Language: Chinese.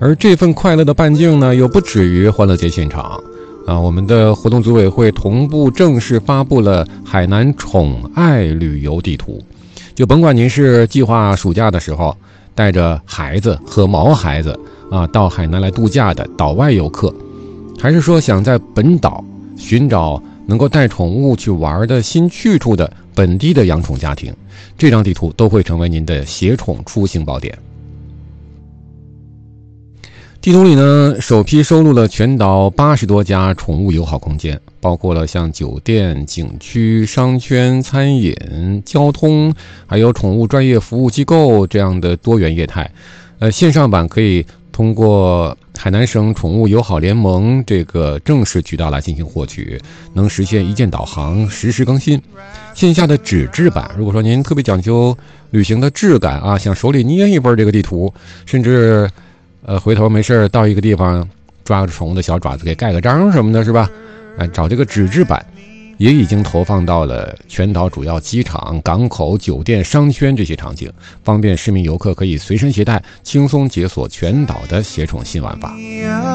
而这份快乐的半径呢，又不止于欢乐节现场我们的活动组委会同步正式发布了海南宠爱旅游地图。就甭管您是计划暑假的时候带着孩子和毛孩子到海南来度假的岛外游客，还是说想在本岛寻找能够带宠物去玩的新去处的本地的养宠家庭，这张地图都会成为您的携宠出行宝典。地图里呢，首批收录了全岛80多家宠物友好空间，包括了像酒店、景区、商圈、餐饮、交通，还有宠物专业服务机构这样的多元业态。线上版可以通过海南省宠物友好联盟这个正式渠道来进行获取，能实现一键导航，实时更新。线下的纸质版，如果说您特别讲究旅行的质感想手里捏一份这个地图，甚至回头没事到一个地方抓个宠物的小爪子给盖个章什么的，是吧？找这个纸质版也已经投放到了全岛主要机场、港口、酒店、商圈这些场景，方便市民游客可以随身携带，轻松解锁全岛的携宠新玩法。